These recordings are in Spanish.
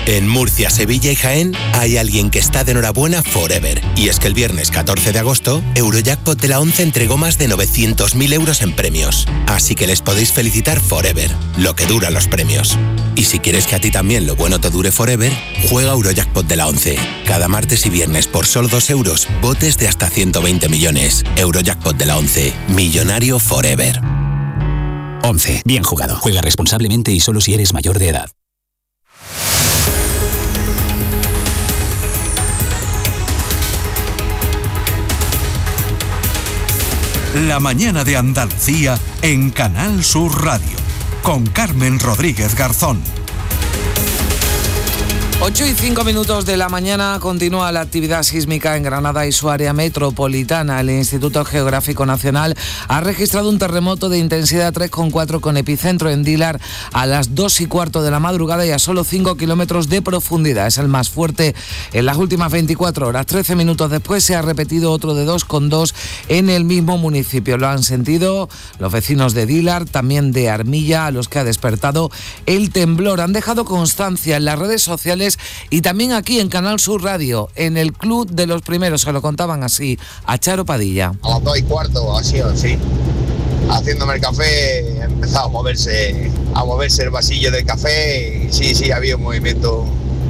En Murcia, Sevilla y Jaén hay alguien que está de enhorabuena forever. Y es que el viernes 14 de agosto, Eurojackpot de la 11 entregó más de 900.000 euros en premios. Así que les podéis felicitar forever, lo que duran los premios. Y si quieres que a ti también lo bueno te dure forever, juega Eurojackpot de la 11. Cada martes y viernes por solo 2 euros, botes de hasta 120 millones. Eurojackpot de la 11. Millonario forever. 11. Bien jugado. Juega responsablemente y solo si eres mayor de edad. La mañana de Andalucía en Canal Sur Radio, con Carmen Rodríguez Garzón. 8:05 de la mañana continúa la actividad sísmica en Granada y su área metropolitana. El Instituto Geográfico Nacional ha registrado un terremoto de intensidad 3,4 con epicentro en Dílar a las 2:15 de la madrugada y a solo 5 kilómetros de profundidad. Es el más fuerte en las últimas 24 horas. 13 minutos después se ha repetido otro de 2,2 en el mismo municipio. Lo han sentido los vecinos de Dílar, también de Armilla, a los que ha despertado el temblor. Han dejado constancia en las redes sociales y también aquí en Canal Sur Radio, en el Club de los Primeros, se lo contaban así a Charo Padilla. A las 2:15 así o así, haciéndome el café, ha empezado a moverse el vasillo del café y sí, había un movimiento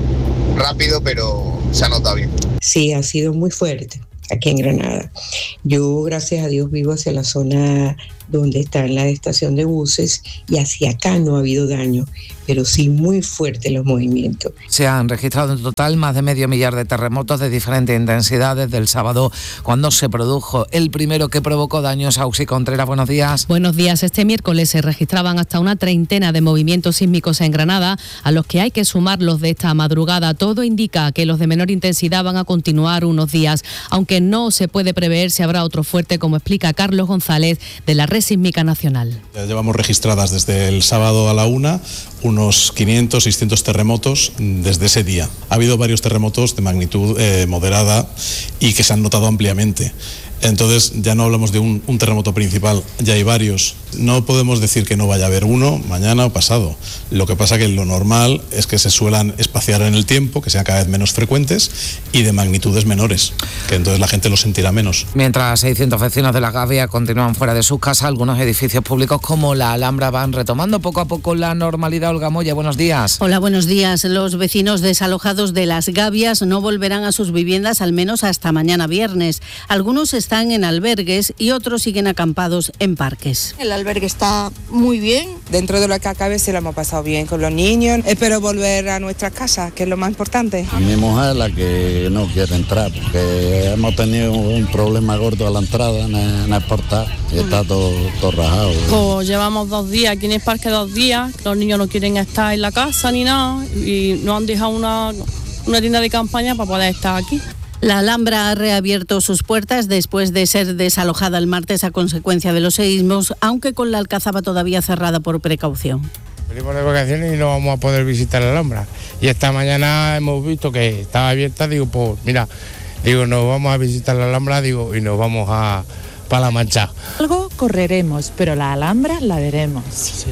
rápido, pero se ha notado bien. Sí, ha sido muy fuerte aquí en Granada. Yo, gracias a Dios, vivo hacia la zona donde está la estación de buses y hacia acá no ha habido daño, pero sí muy fuertes los movimientos. Se han registrado en total más de 500.000 de terremotos de diferentes intensidades desde el sábado, cuando se produjo el primero que provocó daños. Auxi Contreras, buenos días. Buenos días. Este miércoles se registraban hasta una treintena de movimientos sísmicos en Granada, a los que hay que sumar los de esta madrugada. Todo indica que los de menor intensidad van a continuar unos días, aunque no se puede prever si habrá otro fuerte, como explica Carlos González de la Red Sísmica Nacional. Ya llevamos registradas desde el sábado a la 1 unos 500, 600 terremotos desde ese día. Ha habido varios terremotos de magnitud moderada y que se han notado ampliamente. Entonces ya no hablamos de un terremoto principal, ya hay varios. No podemos decir que no vaya a haber uno mañana o pasado. Lo que pasa que lo normal es que se suelan espaciar en el tiempo, que sean cada vez menos frecuentes y de magnitudes menores, que entonces la gente lo sentirá menos. Mientras 600 vecinos de La Gavia continúan fuera de sus casas, algunos edificios públicos como la Alhambra van retomando poco a poco la normalidad. Olga Moya, buenos días. Hola, buenos días. Los vecinos desalojados de Las Gavias no volverán a sus viviendas al menos hasta mañana viernes. Algunos están en albergues y otros siguen acampados en parques. El albergue está muy bien. Dentro de lo que acabe se lo hemos pasado bien con los niños. Espero volver a nuestras casas, que es lo más importante. Mi mujer es la que no quiere entrar, porque hemos tenido un problema gordo a la entrada en el portal y está todo rajado. Pues llevamos 2 días aquí en el parque, 2 días. Los niños no quieren estar en la casa ni nada y nos han dejado una tienda de campaña para poder estar aquí. La Alhambra ha reabierto sus puertas después de ser desalojada el martes a consecuencia de los seísmos, aunque con la Alcazaba todavía cerrada por precaución. Venimos de vacaciones y no vamos a poder visitar la Alhambra. Y esta mañana hemos visto que estaba abierta, pues mira, nos vamos a visitar la Alhambra, y nos vamos para La Mancha. Algo correremos, pero la Alhambra la veremos. Sí.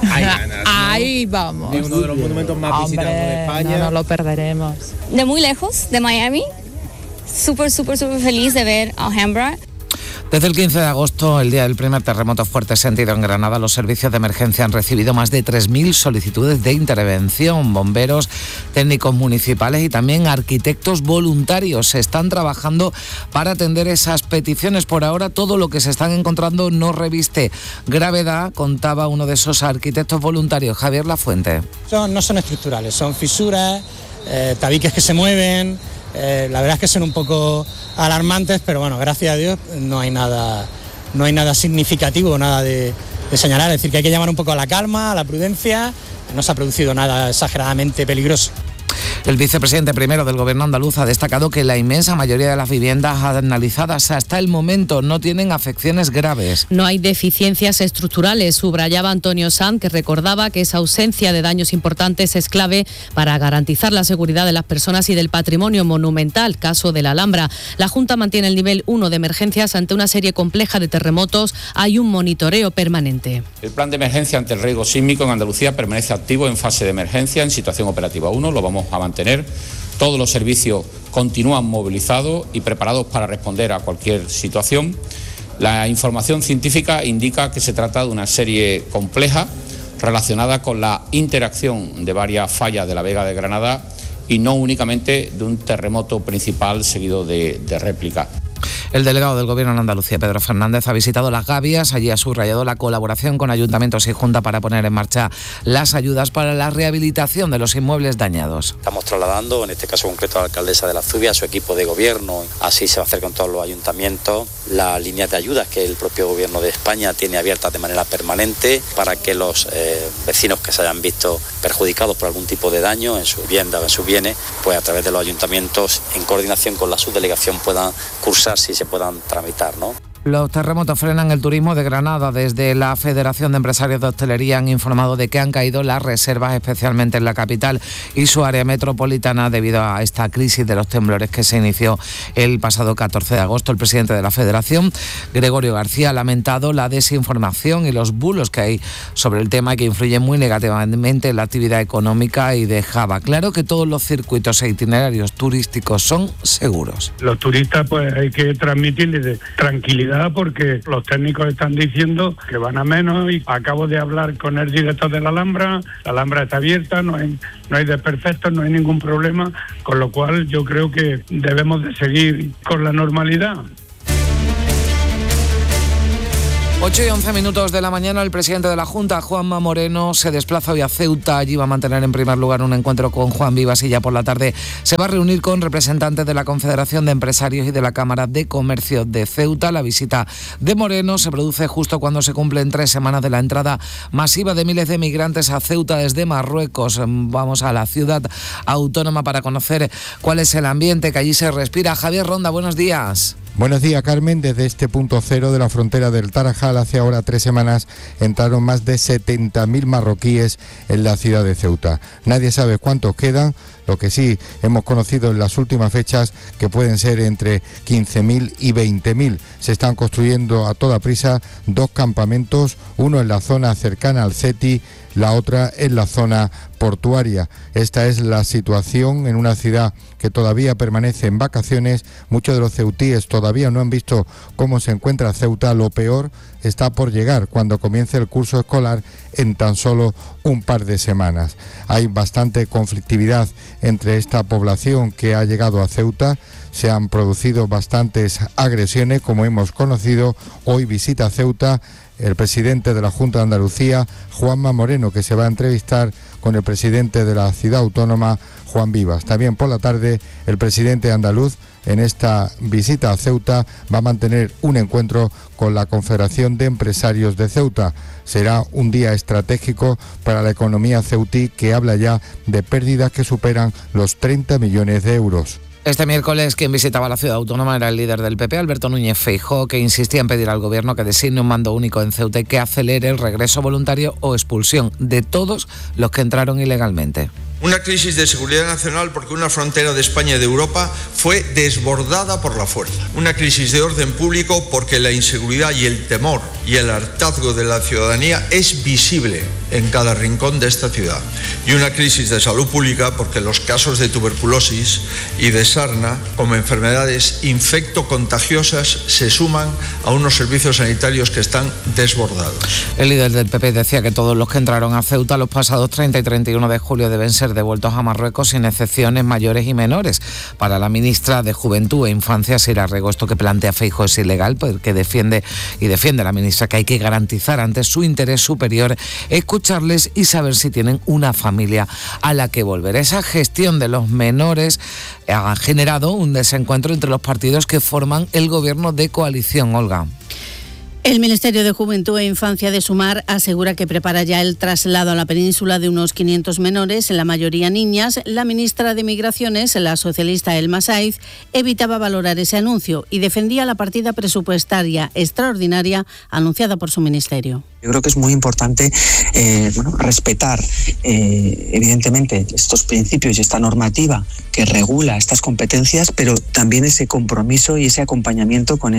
Ahí vamos. Es uno de los monumentos más visitados de España. No nos lo perderemos. De muy lejos, de Miami. Súper feliz de ver Alhambra. Desde el 15 de agosto, el día del primer terremoto fuerte sentido en Granada, los servicios de emergencia han recibido más de 3.000 solicitudes de intervención. Bomberos, técnicos municipales y también arquitectos voluntarios están trabajando para atender esas peticiones. Por ahora, todo lo que se están encontrando no reviste gravedad, contaba uno de esos arquitectos voluntarios, Javier Lafuente. No son estructurales, son fisuras, tabiques que se mueven. La verdad es que son un poco alarmantes, pero bueno, gracias a Dios no hay nada significativo, nada de señalar. Es decir, que hay que llamar un poco a la calma, a la prudencia. No se ha producido nada exageradamente peligroso. El vicepresidente primero del Gobierno andaluz ha destacado que la inmensa mayoría de las viviendas analizadas hasta el momento no tienen afecciones graves. No hay deficiencias estructurales, subrayaba Antonio Sanz, que recordaba que esa ausencia de daños importantes es clave para garantizar la seguridad de las personas y del patrimonio monumental, caso de la Alhambra. La Junta mantiene el nivel 1 de emergencias ante una serie compleja de terremotos. Hay un monitoreo permanente. El plan de emergencia ante el riesgo sísmico en Andalucía permanece activo en fase de emergencia en situación operativa 1, lo vamos a mantener. Todos los servicios continúan movilizados y preparados para responder a cualquier situación. La información científica indica que se trata de una serie compleja relacionada con la interacción de varias fallas de la Vega de Granada y no únicamente de un terremoto principal seguido de réplicas. El delegado del Gobierno en Andalucía, Pedro Fernández, ha visitado Las Gavias. Allí ha subrayado la colaboración con ayuntamientos y Junta para poner en marcha las ayudas para la rehabilitación de los inmuebles dañados. Estamos trasladando, en este caso concreto, a la alcaldesa de La Zubia, a su equipo de gobierno. Así se va a hacer con todos los ayuntamientos. Las líneas de ayudas que el propio Gobierno de España tiene abiertas de manera permanente para que los vecinos que se hayan visto perjudicados por algún tipo de daño en su vivienda o en sus bienes, pues a través de los ayuntamientos, en coordinación con la subdelegación, puedan cursarse y se puedan tramitar, ¿no? Los terremotos frenan el turismo de Granada. Desde la Federación de Empresarios de Hostelería han informado de que han caído las reservas, especialmente en la capital y su área metropolitana, debido a esta crisis de los temblores que se inició el pasado 14 de agosto. El presidente de la Federación, Gregorio García, ha lamentado la desinformación y los bulos que hay sobre el tema, que influyen muy negativamente en la actividad económica, y dejaba claro que todos los circuitos e itinerarios turísticos son seguros. Los turistas, pues hay que transmitirles tranquilidad, porque los técnicos están diciendo que van a menos, y acabo de hablar con el director de la Alhambra está abierta, no hay desperfectos, no hay ningún problema, con lo cual yo creo que debemos de seguir con la normalidad. 8:11 de la mañana, el presidente de la Junta, Juanma Moreno, se desplaza hoy a Ceuta. Allí va a mantener en primer lugar un encuentro con Juan Vivas y ya por la tarde se va a reunir con representantes de la Confederación de Empresarios y de la Cámara de Comercio de Ceuta. La visita de Moreno se produce justo cuando se cumplen 3 semanas de la entrada masiva de miles de migrantes a Ceuta desde Marruecos. Vamos a la ciudad autónoma para conocer cuál es el ambiente que allí se respira. Javier Ronda, buenos días. Buenos días, Carmen. Desde este punto cero de la frontera del Tarajal, hace ahora 3 semanas, entraron más de 70.000 marroquíes en la ciudad de Ceuta. Nadie sabe cuántos quedan. Lo que sí hemos conocido en las últimas fechas, que pueden ser entre 15.000 y 20.000. Se están construyendo a toda prisa 2 campamentos, uno en la zona cercana al CETI, la otra en la zona portuaria. Esta es la situación en una ciudad que todavía permanece en vacaciones. Muchos de los ceutíes todavía no han visto cómo se encuentra Ceuta. Lo peor está por llegar cuando comience el curso escolar en tan solo un par de semanas. Hay bastante conflictividad entre esta población que ha llegado a Ceuta. Se han producido bastantes agresiones, como hemos conocido. Hoy visita Ceuta el presidente de la Junta de Andalucía, Juanma Moreno, que se va a entrevistar con el presidente de la ciudad autónoma, Juan Vivas. También por la tarde, el presidente andaluz, en esta visita a Ceuta, va a mantener un encuentro con la Confederación de Empresarios de Ceuta. Será un día estratégico para la economía ceutí, que habla ya de pérdidas que superan los 30 millones de euros. Este miércoles quien visitaba la ciudad autónoma era el líder del PP, Alberto Núñez Feijóo, que insistía en pedir al gobierno que designe un mando único en Ceuta y que acelere el regreso voluntario o expulsión de todos los que entraron ilegalmente. Una crisis de seguridad nacional porque una frontera de España y de Europa fue desbordada por la fuerza. Una crisis de orden público porque la inseguridad y el temor y el hartazgo de la ciudadanía es visible en cada rincón de esta ciudad. Y una crisis de salud pública porque los casos de tuberculosis y de sarna como enfermedades infectocontagiosas se suman a unos servicios sanitarios que están desbordados. El líder del PP decía que todos los que entraron a Ceuta los pasados 30 y 31 de julio deben ser devueltos a Marruecos sin excepciones mayores y menores. Para la ministra de Juventud e Infancia, Sira Rego, esto que plantea Feijóo es ilegal, porque defiende la ministra que hay que garantizar ante su interés superior escucharles y saber si tienen una familia a la que volver. Esa gestión de los menores ha generado un desencuentro entre los partidos que forman el gobierno de coalición, Olga. El Ministerio de Juventud e Infancia de Sumar asegura que prepara ya el traslado a la península de unos 500 menores, la mayoría niñas. La ministra de Migraciones, la socialista Elma Saiz, evitaba valorar ese anuncio y defendía la partida presupuestaria extraordinaria anunciada por su ministerio. Yo creo que es muy importante respetar evidentemente estos principios y esta normativa que regula estas competencias, pero también ese compromiso y ese acompañamiento con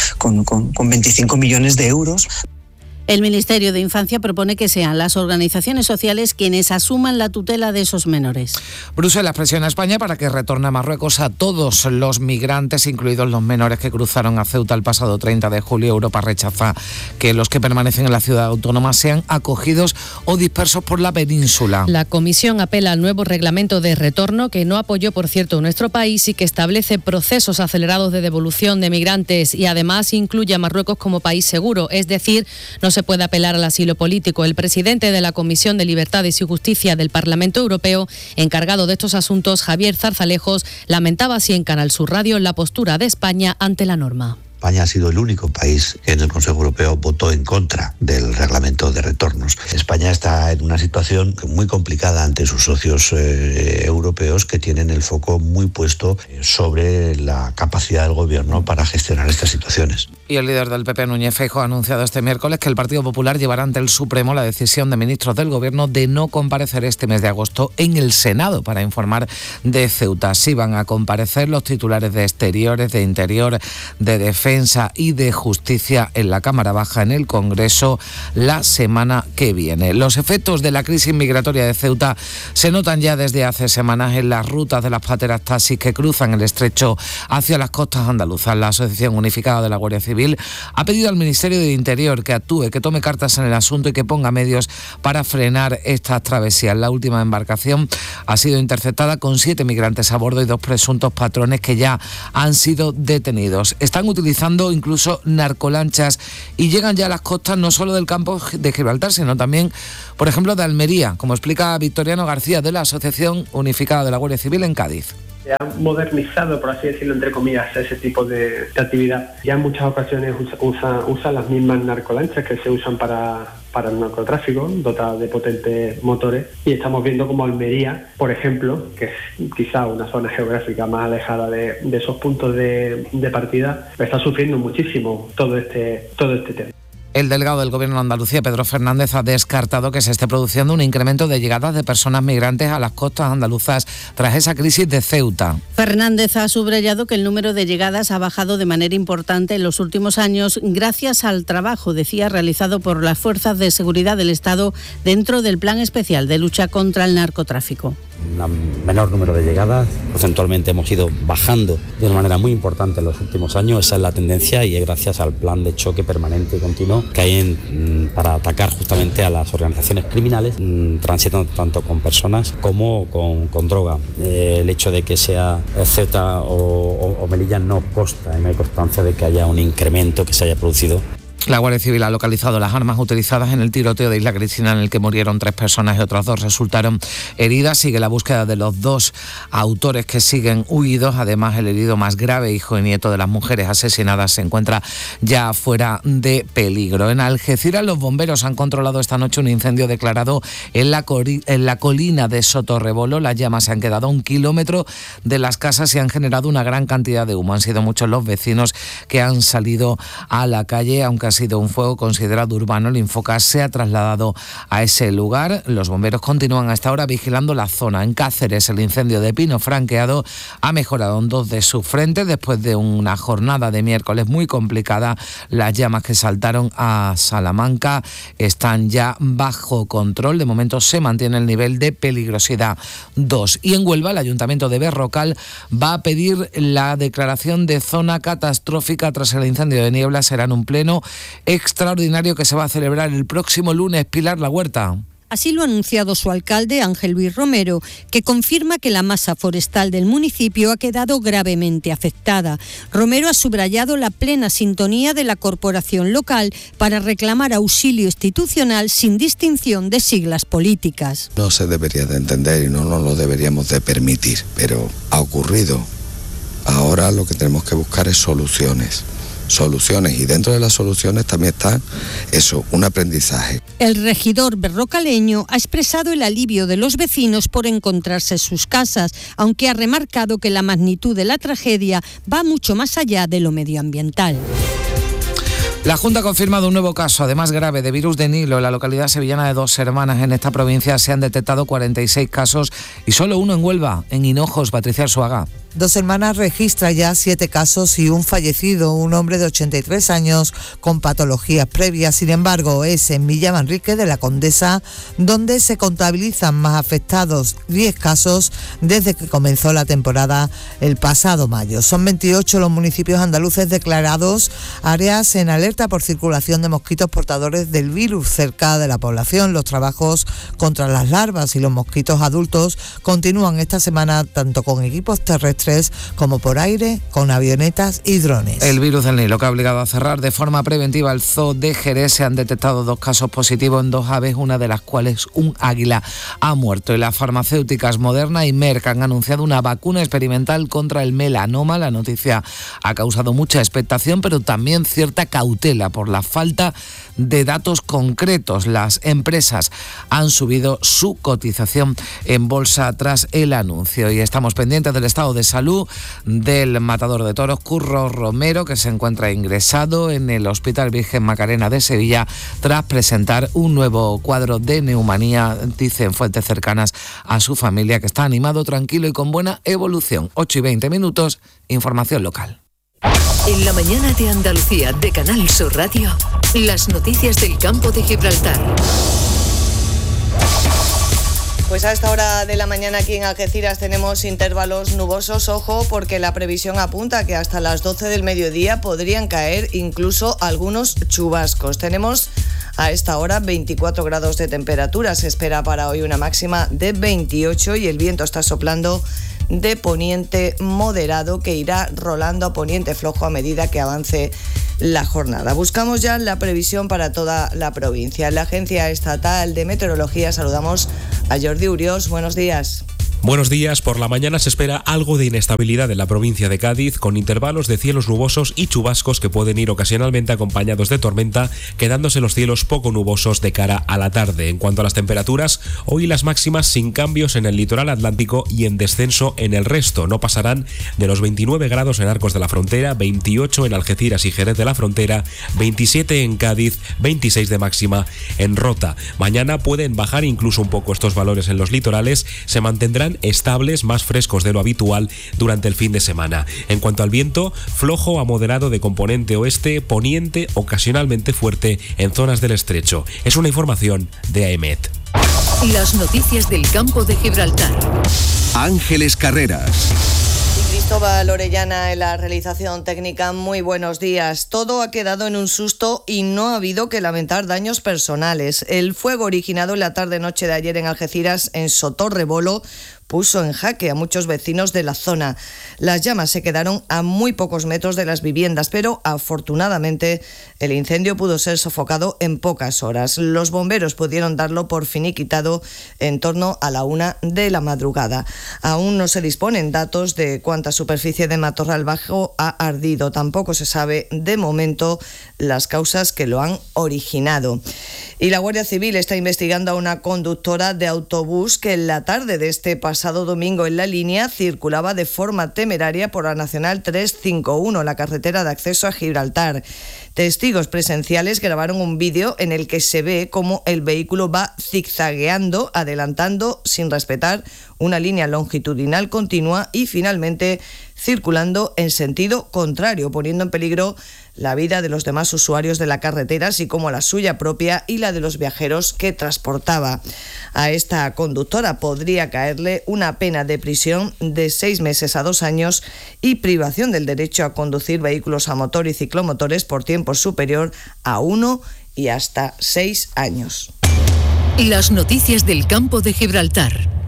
25 millones de euros. El Ministerio de Infancia propone que sean las organizaciones sociales quienes asuman la tutela de esos menores. Bruselas presiona a España para que retorne a Marruecos a todos los migrantes, incluidos los menores que cruzaron a Ceuta el pasado 30 de julio. Europa rechaza que los que permanecen en la ciudad autónoma sean acogidos o dispersos por la península. La Comisión apela al nuevo reglamento de retorno, que no apoyó, por cierto, nuestro país y que establece procesos acelerados de devolución de migrantes y además incluye a Marruecos como país seguro, es decir, no se puede apelar al asilo político. El presidente de la Comisión de Libertades y Justicia del Parlamento Europeo, encargado de estos asuntos, Javier Zarzalejos, lamentaba así en Canal Sur Radio la postura de España ante la norma. España ha sido el único país que en el Consejo Europeo votó en contra del reglamento de retornos. España está en una situación muy complicada ante sus socios europeos, que tienen el foco muy puesto sobre la capacidad del gobierno para gestionar estas situaciones. Y el líder del PP, Núñez Feijóo, ha anunciado este miércoles que el Partido Popular llevará ante el Supremo la decisión de ministros del Gobierno de no comparecer este mes de agosto en el Senado para informar de Ceuta. Sí van a comparecer los titulares de Exteriores, de Interior, de Defensa y de Justicia en la Cámara Baja en el Congreso la semana que viene. Los efectos de la crisis migratoria de Ceuta se notan ya desde hace semanas en las rutas de las pateras taxis que cruzan el estrecho hacia las costas andaluzas. La Asociación Unificada de la Guardia Civil ha pedido al Ministerio de Interior que actúe, que tome cartas en el asunto y que ponga medios para frenar estas travesías. La última embarcación ha sido interceptada con 7 migrantes a bordo y 2 presuntos patrones que ya han sido detenidos. Están utilizando incluso narcolanchas y llegan ya a las costas no solo del campo de Gibraltar, sino también, por ejemplo, de Almería, como explica Victoriano García de la Asociación Unificada de la Guardia Civil en Cádiz. Se ha modernizado, por así decirlo, entre comillas, ese tipo de actividad. Ya en muchas ocasiones usan las mismas narcolanchas que se usan para el narcotráfico, dotadas de potentes motores, y estamos viendo como Almería, por ejemplo, que es quizá una zona geográfica más alejada de esos puntos de partida, está sufriendo muchísimo todo este tema. El delegado del Gobierno de Andalucía, Pedro Fernández, ha descartado que se esté produciendo un incremento de llegadas de personas migrantes a las costas andaluzas tras esa crisis de Ceuta. Fernández ha subrayado que el número de llegadas ha bajado de manera importante en los últimos años gracias al trabajo, decía, realizado por las fuerzas de seguridad del Estado dentro del Plan Especial de Lucha contra el Narcotráfico. Un menor número de llegadas, porcentualmente hemos ido bajando de una manera muy importante en los últimos años, esa es la tendencia y es gracias al plan de choque permanente y continuo que hay para atacar justamente a las organizaciones criminales, transitando tanto con personas como con droga. El hecho de que sea Ceuta o Melilla no consta, no hay constancia de que haya un incremento que se haya producido. La Guardia Civil ha localizado las armas utilizadas en el tiroteo de Isla Cristina, en el que murieron 3 personas y otras 2 resultaron heridas. Sigue la búsqueda de los 2 autores que siguen huidos. Además, el herido más grave, hijo y nieto de las mujeres asesinadas, se encuentra ya fuera de peligro. En Algeciras, los bomberos han controlado esta noche un incendio declarado en la colina de Sotorrebolo. Las llamas se han quedado a 1 kilómetro de las casas y han generado una gran cantidad de humo. Han sido muchos los vecinos que han salido a la calle, aunque ha sido un fuego considerado urbano. El Infoca se ha trasladado a ese lugar. Los bomberos continúan hasta ahora vigilando la zona. En Cáceres, el incendio de Pino Franqueado ha mejorado en 2 de sus frentes después de una jornada de miércoles muy complicada. Las llamas que saltaron a Salamanca están ya bajo control. De momento se mantiene el nivel de peligrosidad 2. Y en Huelva, el Ayuntamiento de Berrocal va a pedir la declaración de zona catastrófica tras el incendio de Niebla. Será en un pleno extraordinario que se va a celebrar el próximo lunes. Pilar La Huerta. Así lo ha anunciado su alcalde, Ángel Luis Romero, que confirma que la masa forestal del municipio ha quedado gravemente afectada. Romero ha subrayado la plena sintonía de la corporación local para reclamar auxilio institucional sin distinción de siglas políticas. No se debería de entender y no nos lo deberíamos de permitir, pero ha ocurrido. Ahora lo que tenemos que buscar es soluciones. soluciones, y dentro de las soluciones también está eso, un aprendizaje. El regidor berrocaleño ha expresado el alivio de los vecinos por encontrarse en sus casas, aunque ha remarcado que la magnitud de la tragedia va mucho más allá de lo medioambiental. La Junta ha confirmado un nuevo caso, además grave, de virus de Nilo en la localidad sevillana de Dos Hermanas. En esta provincia se han detectado 46 casos y solo uno en Huelva, en Hinojos. Patricia Arzuaga. Dos Hermanas registra ya 7 casos y un fallecido, un hombre de 83 años con patologías previas. Sin embargo, es en Villamanrique de la Condesa donde se contabilizan más afectados, 10 casos desde que comenzó la temporada el pasado mayo. Son 28 los municipios andaluces declarados áreas en alerta por circulación de mosquitos portadores del virus cerca de la población. Los trabajos contra las larvas y los mosquitos adultos continúan esta semana tanto con equipos terrestres como por aire, con avionetas y drones. El virus del Nilo, que ha obligado a cerrar de forma preventiva el zoo de Jerez. Se han detectado 2 casos positivos en 2 aves, una de las cuales un águila ha muerto. Y las farmacéuticas Moderna y Merck han anunciado una vacuna experimental contra el melanoma. La noticia ha causado mucha expectación, pero también cierta cautela por la falta de datos concretos. Las empresas han subido su cotización en bolsa tras el anuncio. Y estamos pendientes del estado de salud del matador de toros Curro Romero, que se encuentra ingresado en el Hospital Virgen Macarena de Sevilla tras presentar un nuevo cuadro de neumonía. Dicen fuentes cercanas a su familia que está animado, tranquilo y con buena evolución. 8:20, información local. En la mañana de Andalucía de Canal Sur Radio, las noticias del campo de Gibraltar. Pues a esta hora de la mañana aquí en Algeciras tenemos intervalos nubosos. Ojo, porque la previsión apunta que hasta las 12 del mediodía podrían caer incluso algunos chubascos. Tenemos a esta hora 24 grados de temperatura. Se espera para hoy una máxima de 28 y el viento está soplando de poniente moderado que irá rolando a poniente flojo a medida que avance la jornada. Buscamos ya la previsión para toda la provincia. En la Agencia Estatal de Meteorología saludamos a Jordi Uriós. Buenos días. Buenos días. Por la mañana se espera algo de inestabilidad en la provincia de Cádiz, con intervalos de cielos nubosos y chubascos que pueden ir ocasionalmente acompañados de tormenta, quedándose los cielos poco nubosos de cara a la tarde. En cuanto a las temperaturas, hoy las máximas sin cambios en el litoral atlántico y en descenso en el resto. No pasarán de los 29 grados en Arcos de la Frontera, 28 en Algeciras y Jerez de la Frontera, 27 en Cádiz, 26 de máxima en Rota. Mañana pueden bajar incluso un poco estos valores en los litorales, se mantendrán estables, más frescos de lo habitual durante el fin de semana. En cuanto al viento, flojo a moderado de componente oeste, poniente ocasionalmente fuerte en zonas del estrecho. Es una información de AEMET. Las noticias del campo de Gibraltar. Ángeles Carreras. Cristóbal Orellana en la realización técnica. Muy buenos días. Todo ha quedado en un susto y no ha habido que lamentar daños personales. El fuego originado en la tarde-noche de ayer en Algeciras, en Sotorrebolo, puso en jaque a muchos vecinos de la zona. Las llamas se quedaron a muy pocos metros de las viviendas, pero afortunadamente el incendio pudo ser sofocado en pocas horas. Los bomberos pudieron darlo por finiquitado en torno a la 1 de la madrugada. Aún no se disponen datos de cuánta superficie de matorral bajo ha ardido. Tampoco se sabe de momento las causas que lo han originado. Y la Guardia Civil está investigando a una conductora de autobús que en la tarde de este pasado domingo en la línea circulaba de forma temeraria por la Nacional 351, la carretera de acceso a Gibraltar. Testigos presenciales grabaron un vídeo en el que se ve cómo el vehículo va zigzagueando, adelantando sin respetar una línea longitudinal continua y finalmente circulando en sentido contrario, poniendo en peligro la vida de los demás usuarios de la carretera, así como la suya propia y la de los viajeros que transportaba. A esta conductora podría caerle una pena de prisión de 6 meses a 2 años y privación del derecho a conducir vehículos a motor y ciclomotores por tiempo superior a 1 y hasta 6 años. Las noticias del campo de Gibraltar.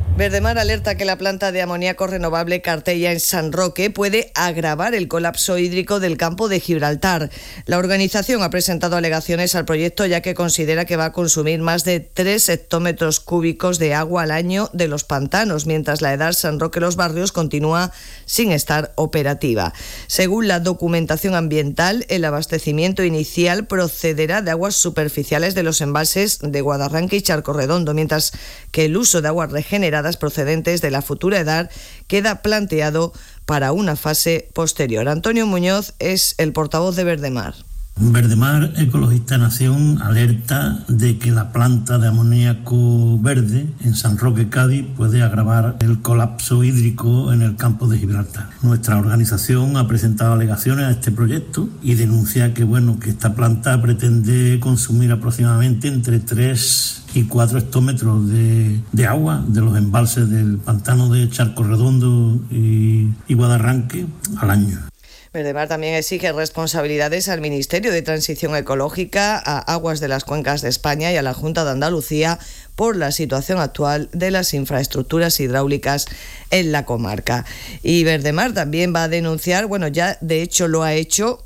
Verdemar alerta que la planta de amoníaco renovable Cartella en San Roque puede agravar el colapso hídrico del campo de Gibraltar. La organización ha presentado alegaciones al proyecto ya que considera que va a consumir más de 3 hectómetros cúbicos de agua al año de los pantanos, mientras la EDAR San Roque Los Barrios continúa sin estar operativa. Según la documentación ambiental, el abastecimiento inicial procederá de aguas superficiales de los embalses de Guadarranque y Charco Redondo, mientras que el uso de aguas regeneradas procedentes de la futura EDAR queda planteado para una fase posterior. Antonio Muñoz es el portavoz de Verdemar. Verdemar Ecologista Nación alerta de que la planta de amoníaco verde en San Roque, Cádiz, puede agravar el colapso hídrico en el campo de Gibraltar. Nuestra organización ha presentado alegaciones a este proyecto y denuncia que esta planta pretende consumir aproximadamente entre 3 y 4 hectómetros de agua de los embalses del pantano de Charco Redondo y Guadarranque al año. Verdemar también exige responsabilidades al Ministerio de Transición Ecológica, a Aguas de las Cuencas de España y a la Junta de Andalucía por la situación actual de las infraestructuras hidráulicas en la comarca. Y Verdemar también va a denunciar, ya de hecho lo ha hecho,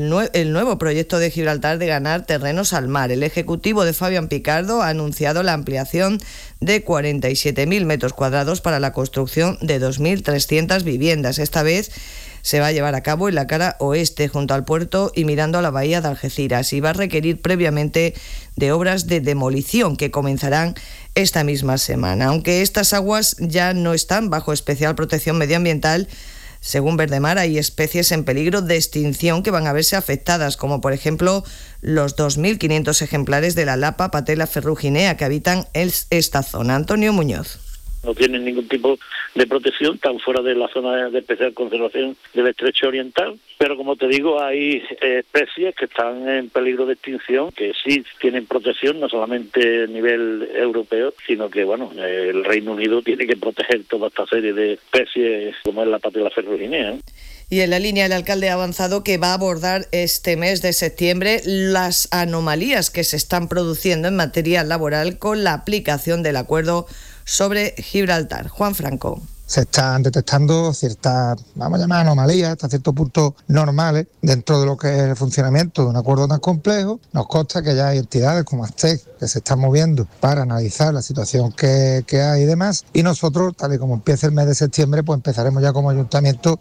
el nuevo proyecto de Gibraltar de ganar terrenos al mar. El ejecutivo de Fabián Picardo ha anunciado la ampliación de 47.000 metros cuadrados para la construcción de 2.300 viviendas. Esta vez se va a llevar a cabo en la cara oeste, junto al puerto y mirando a la bahía de Algeciras, y va a requerir previamente de obras de demolición que comenzarán esta misma semana. Aunque estas aguas ya no están bajo especial protección medioambiental, según Verdemar, hay especies en peligro de extinción que van a verse afectadas, como por ejemplo los 2.500 ejemplares de la lapa Patella ferruginea que habitan esta zona. Antonio Muñoz. No tienen ningún tipo de protección, están fuera de la zona de especial conservación del Estrecho Oriental, pero como te digo, hay especies que están en peligro de extinción, que sí tienen protección, no solamente a nivel europeo, sino que el Reino Unido tiene que proteger toda esta serie de especies, como es la Patella ferruginea. Y en la línea el alcalde ha avanzado que va a abordar este mes de septiembre las anomalías que se están produciendo en materia laboral con la aplicación del acuerdo sobre Gibraltar. Juan Franco. Se están detectando ciertas, vamos a llamar anomalías, hasta cierto punto normales, dentro de lo que es el funcionamiento de un acuerdo tan complejo. Nos consta que ya hay entidades como ASTEC que se están moviendo para analizar la situación que hay y demás. Y nosotros, tal y como empieza el mes de septiembre, pues empezaremos ya como ayuntamiento